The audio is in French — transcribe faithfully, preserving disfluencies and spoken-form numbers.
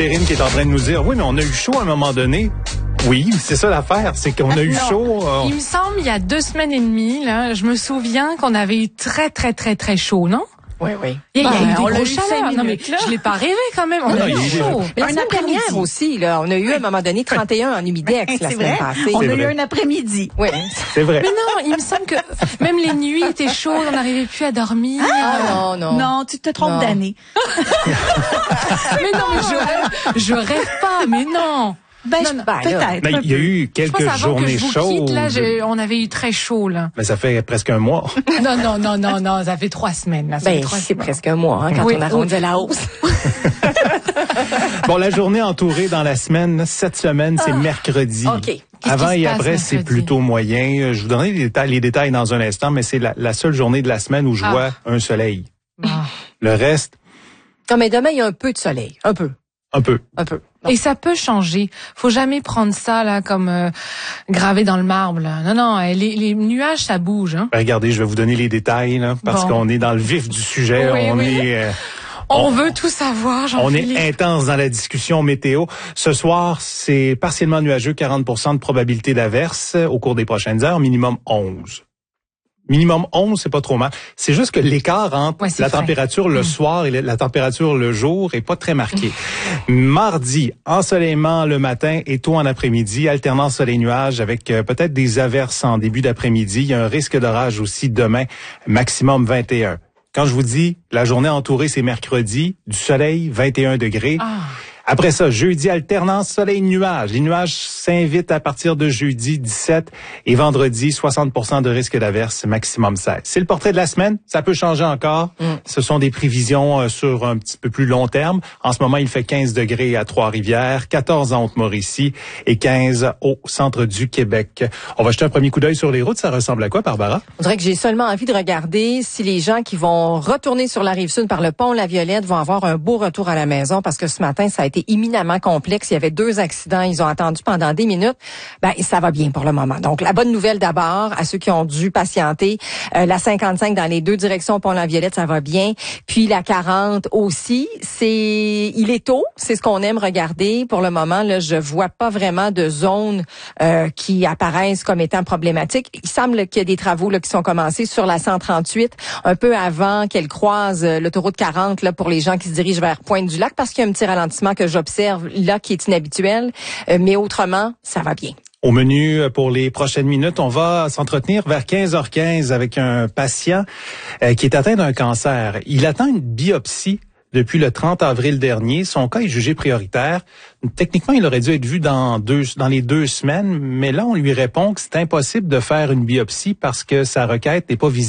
Perrine qui est en train de nous dire, oui, mais on a eu chaud à un moment donné. Oui, c'est ça l'affaire, c'est qu'on a eu non. chaud. Euh... Il me semble, il y a deux semaines et demie, là, je me souviens qu'on avait eu très, très, très, très chaud, non? Oui, oui. Il y a, ben, il y a eu des on gros l'a eu chaleurs. cinq minutes, non, mais là. je l'ai pas rêvé quand même. On Non, a eu il est- chaud. Mais la Un semaine après-midi. dernière aussi, là, on a eu à un moment donné trente et un en humidex la C'est semaine vrai. passée. On a C'est eu vrai. un après-midi. Oui. C'est vrai. Mais non, il me semble que même les nuits étaient chaudes, on n'arrivait plus à dormir. Ah non, non. Non, tu te trompes Non. d'année. Mais non, mais je rêve, je rêve pas, mais non. Ben, Non, je- non, ben, là. peut-être. Ben, un il y a peu. eu Je pense quelques avant que journées je vous chaudes. quitte, là, je- on avait eu très chaud, là. Mais ça fait presque un mois. Non, non, non, non, non, ça fait trois semaines, là. Ça fait Ben, trois c'est semaines. presque un mois, hein, quand Oui, on arrondit la hausse. Bon, la journée entourée dans la semaine, cette semaine, c'est mercredi. OK. Qu'est-ce Avant qui se et passe après, c'est mercredi? plutôt moyen. Je vous donnerai les détails, les détails dans un instant, mais c'est la, la seule journée de la semaine où je Ah. vois un soleil. Ah. Le reste, Non, mais demain, il y a un peu de soleil. Un peu. un peu. Un peu. Et ça peut changer. Faut jamais prendre ça là comme euh, gravé dans le marbre. Là. Non, non, les, les nuages ça bouge. Hein. Ben, regardez, je vais vous donner les détails, là, parce Bon. qu'on est dans le vif du sujet. Oui, on oui. est... euh, On, On- veut tout savoir. On Jean-Philippe. est intense dans la discussion météo. Ce soir, c'est partiellement nuageux, quarante pour cent de probabilité d'averse au cours des prochaines heures, minimum onze. Minimum onze, c'est pas trop mal. C'est juste que l'écart entre Ouais, c'est la frais. température le Mm. soir et la, la température le jour est pas très marquée. Mardi, ensoleillement le matin et tôt en après-midi, alternance soleil-nuage avec euh, peut-être des averses en début d'après-midi. Il y a un risque d'orage aussi demain, maximum vingt et un. Quand je vous dis la journée entourée, c'est mercredi, du soleil, vingt et un degrés. Ah. Après ça, jeudi, alternance soleil-nuage. Les nuages s'invitent à partir de jeudi dix-sept et vendredi, soixante pour cent de risque d'averse, maximum seize. C'est le portrait de la semaine. Ça peut changer encore. Mm. Ce sont des prévisions euh, sur un petit peu plus long terme. En ce moment, il fait quinze degrés à Trois-Rivières, quatorze à Haute-Mauricie et quinze au centre du Québec. On va jeter un premier coup d'œil sur les routes. Ça ressemble à quoi, Barbara? On dirait que j'ai seulement envie de regarder si les gens qui vont retourner sur la Rive-Sud par le pont La Violette vont avoir un beau retour à la maison parce que ce matin, ça a été éminemment complexe. Il y avait deux accidents. Ils ont attendu pendant des minutes. Ben, ça va bien pour le moment. Donc, la bonne nouvelle d'abord à ceux qui ont dû patienter. Euh, la cinquante-cinq dans les deux directions pont La Violette, ça va bien. Puis la quarante aussi. C'est, il est tôt. C'est ce qu'on aime regarder. Pour le moment, là, je vois pas vraiment de zones euh, qui apparaissent comme étant problématiques. Il semble qu'il y a des travaux là, qui sont commencés sur la cent trente-huit, un peu avant qu'elle croise euh, l'autoroute quarante là, pour les gens qui se dirigent vers Pointe-du-Lac, parce qu'il y a un petit ralentissement que j'observe là qui est inhabituel. Euh, mais autrement, ça va bien. Au menu pour les prochaines minutes, on va s'entretenir vers quinze heures quinze avec un patient euh, qui est atteint d'un cancer. Il attend une biopsie depuis le trente avril dernier. Son cas est jugé prioritaire. Techniquement, il aurait dû être vu dans deux, dans les deux semaines, mais là, on lui répond que c'est impossible de faire une biopsie parce que sa requête n'est pas visible.